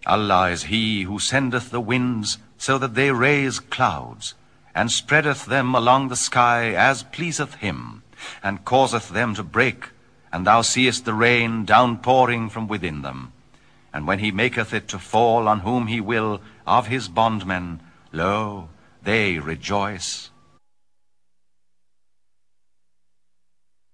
Allah is he who sendeth the winds so that they raise clouds, and spreadeth them along the sky as pleaseth him, and causeth them to break, and thou seest the rain downpouring from within them. And when he maketh it to fall on whom he will of his bondmen, lo, they rejoice.